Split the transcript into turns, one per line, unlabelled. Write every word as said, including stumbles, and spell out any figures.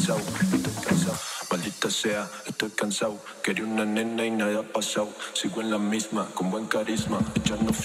cansado, estoy cansado. Maldita sea, estoy cansado. Quería una nena y nada ha pasado. Sigo en la misma, con buen carisma, echando